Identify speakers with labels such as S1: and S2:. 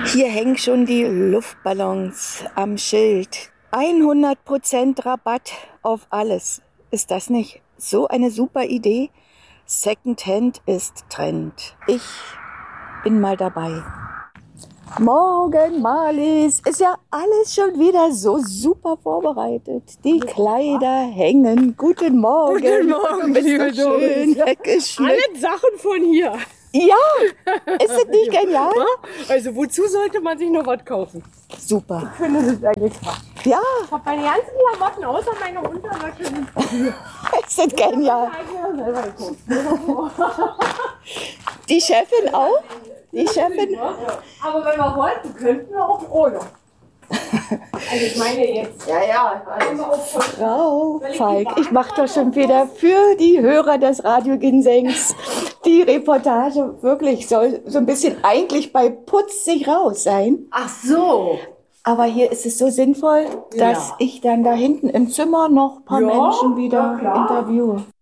S1: Hier hängen schon die Luftballons am Schild. 100% Rabatt auf alles. Ist das nicht so eine super Idee? Secondhand ist Trend. Ich bin mal dabei. Morgen, Marlies, ist ja alles schon wieder so super vorbereitet. Die Kleider hängen. Guten Morgen.
S2: Guten Morgen,
S1: du bist
S2: liebe
S1: so schön
S2: Doris.
S1: weggeschnitten.
S2: Alle Sachen von hier.
S1: Ja, ist das nicht genial?
S2: Also wozu sollte man sich noch was kaufen?
S1: Super.
S2: Ich finde das eigentlich krass.
S1: Ja,
S2: Ich habe meine ganzen Klamotten außer meine Unterwäsche sind von hier.
S1: ist das genial.
S2: Ich selber gekauft.
S1: Die Chefin auch? Die Chefin?
S2: Aber wenn wir wollten, könnten wir auch ohne. Also ich meine jetzt. Ja.
S1: Frau Falk, ich mache doch schon wieder für die Hörer des Radioginsengs die Reportage. Wirklich, soll so ein bisschen eigentlich bei Putz sich raus sein.
S2: Ach so.
S1: Aber hier ist es so sinnvoll, dass ich dann da hinten im Zimmer noch ein paar Menschen wieder interviewe.